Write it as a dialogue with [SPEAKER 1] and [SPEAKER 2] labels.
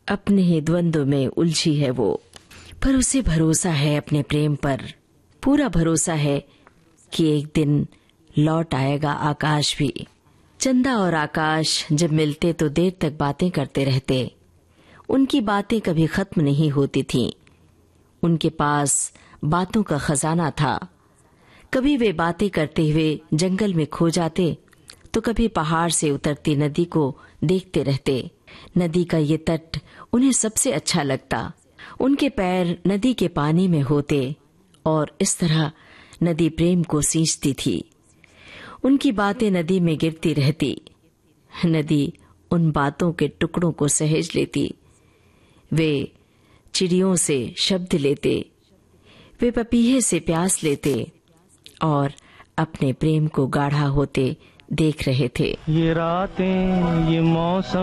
[SPEAKER 1] अपने ही द्वंद्व में उलझी है वो, पर उसे भरोसा है अपने प्रेम पर। पूरा भरोसा है कि एक दिन लौट आएगा आकाश भी। चंदा और आकाश जब मिलते तो देर तक बातें करते रहते। उनकी बातें कभी खत्म नहीं होती थीं। उनके पास बातों का खजाना था। कभी वे बातें करते हुए जंगल में खो जाते, तो कभी पहाड़ से उतरती नदी को देखते रहते। नदी का ये तट उन्हें सबसे अच्छा लगता। उनके पैर नदी के पानी में होते और इस तरह नदी प्रेम को सींचती थी। उनकी बातें नदी में गिरती रहती। नदी उन बातों के टुकड़ों को सहेज लेती। वे चिड़ियों से शब्द लेते, वे पपीहे से प्यास लेते और अपने प्रेम को गाढ़ा होते देख रहे थे।
[SPEAKER 2] ये रातें, ये मौसम